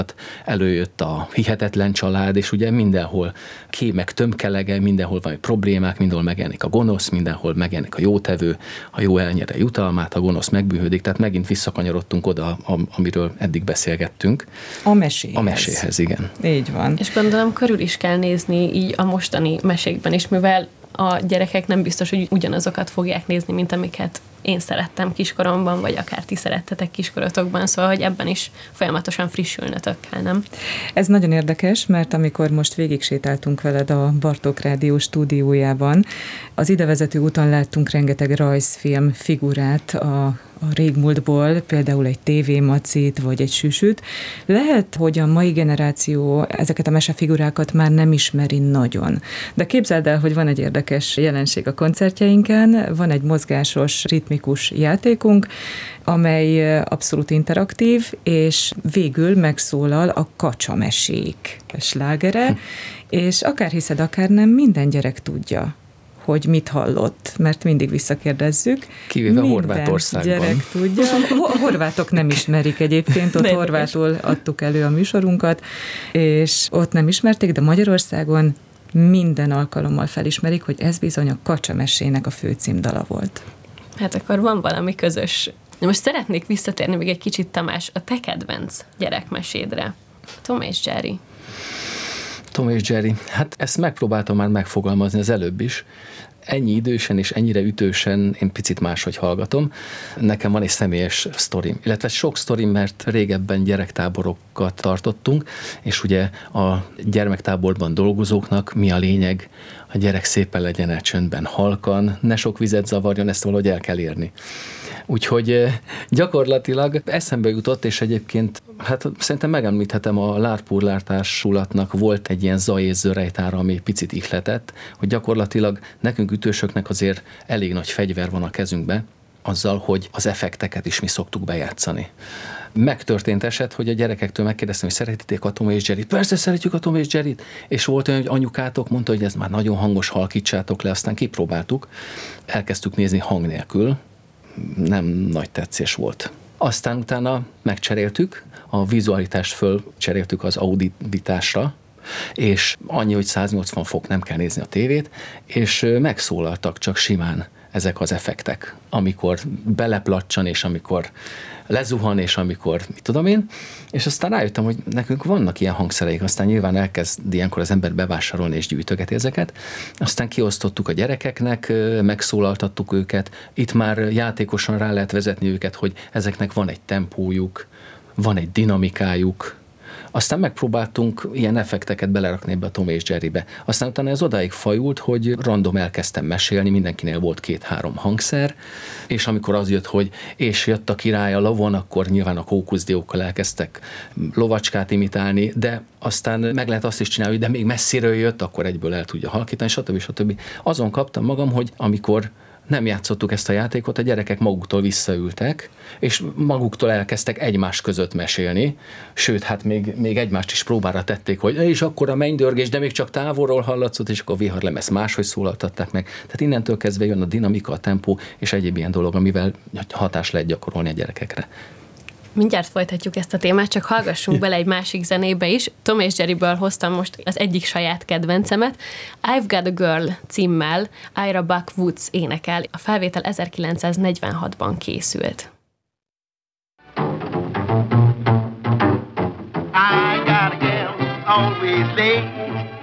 Előjött a hihetetlen család, és ugye mindenhol kémek tömkelege, mindenhol van problémák, mindenhol megjelenik a gonosz, mindenhol megjelenik a jótevő, a jó elnyere jutalmát, a gonosz megbűhődik, tehát megint visszakanyarodtunk oda, amiről eddig beszélgettünk. A meséhez. A meséhez, igen. Így van. És gondolom körül is kell nézni így a mostani mesékben is, mivel a gyerekek nem biztos, hogy ugyanazokat fogják nézni, mint amiket én szerettem kiskoromban, vagy akár ti szerettetek kiskorotokban, szóval, hogy ebben is folyamatosan frissülnötök kell, nem? Ez nagyon érdekes, mert amikor most végig sétáltunk veled a Bartók Rádió stúdiójában, az idevezető úton láttunk rengeteg rajzfilm figurát a régmúltból, például egy tévémacit, vagy egy süsüt. Lehet, hogy a mai generáció ezeket a mesefigurákat már nem ismeri nagyon. De képzeld el, hogy van egy érdekes jelenség a koncertjeinken, van egy mozgásos, ritmikus játékunk, amely abszolút interaktív, és végül megszólal a kacsamesék slágere, és akár hiszed, akár nem, minden gyerek tudja, hogy mit hallott, mert mindig visszakérdezzük. Kivéve Horvátországban. Gyerek tudja. A horvátok nem ismerik egyébként, ott horvátul adtuk elő a műsorunkat, és ott nem ismerték, de Magyarországon minden alkalommal felismerik, hogy ez bizony a kacsamesének a főcímdala volt. Hát akkor van valami közös. Most szeretnék visszatérni még egy kicsit, Tamás, a te kedvenc gyerekmesédre. Tom és Jerry. Tom és Jerry. Hát ezt megpróbáltam már megfogalmazni az előbb is. Ennyi idősen és ennyire ütősen én picit máshogy hallgatom. Nekem van egy személyes sztorim, illetve sok sztorim, mert régebben gyerektáborokat tartottunk, és ugye a gyermektáborban dolgozóknak mi a lényeg? A gyerek szépen legyen el csöndben, halkan, ne sok vizet zavarjon, ezt valahogy el kell érni. Úgyhogy gyakorlatilag eszembe jutott, és egyébként hát szerintem megemlíthetem, a Lárpúrlár társulatnak volt egy ilyen zaj és zörejtára, ami picit ihletett, hogy gyakorlatilag nekünk ütősöknek azért elég nagy fegyver van a kezünkbe, azzal, hogy az effekteket is mi szoktuk bejátszani. Megtörtént eset, hogy a gyerekektől megkérdeztem, hogy szeretitek a Tom és Jerryt? Persze szeretjük a Tom és Jerryt. És volt olyan, hogy anyukátok mondta, hogy ez már nagyon hangos, halkítsátok le, aztán kipróbáltuk. Elkezdtük nézni hang nélkül. Nem nagy tetszés volt. Aztán utána megcseréltük, a vizualitást fölcseréltük az auditásra, és annyi, hogy 180 fok, nem kell nézni a tévét, és megszólaltak csak simán ezek az effektek, amikor beleplacsan, és amikor lezuhan, és amikor, mit tudom én, és aztán rájöttem, hogy nekünk vannak ilyen hangszereik, aztán nyilván elkezd ilyenkor az ember bevásárolni és gyűjtögeti ezeket, aztán kiosztottuk a gyerekeknek, megszólaltattuk őket, itt már játékosan rá lehet vezetni őket, hogy ezeknek van egy tempójuk, van egy dinamikájuk, aztán megpróbáltunk ilyen effekteket belerakni ebbe a Tom és Jerrybe. Aztán utána ez odáig fajult, hogy random elkezdtem mesélni, mindenkinél volt 2-3 hangszer, és amikor az jött, hogy és jött a király a lovon, akkor nyilván a kókuszdiókkal elkezdtek lovacskát imitálni, de aztán meg lehet azt is csinálni, hogy de még messziről jött, akkor egyből el tudja halkítani, stb. Azon kaptam magam, hogy amikor nem játszottuk ezt a játékot, a gyerekek maguktól visszaültek, és maguktól elkezdtek egymás között mesélni, sőt, hát még egymást is próbára tették, hogy és akkor a mennydörgés, de még csak távolról hallatszott, és akkor a viharlemez máshogy szólaltatták meg. Tehát innentől kezdve jön a dinamika, a tempó, és egyéb ilyen dolog, amivel hatás lehet gyakorolni a gyerekekre. Mindjárt folytatjuk ezt a témát, csak hallgassunk bele egy másik zenébe is. Tom és Jerryből hoztam most az egyik saját kedvencemet. I've Got a Girl címmel Ira Buck Woods énekel. A felvétel 1946-ban készült. I got a girl, always late.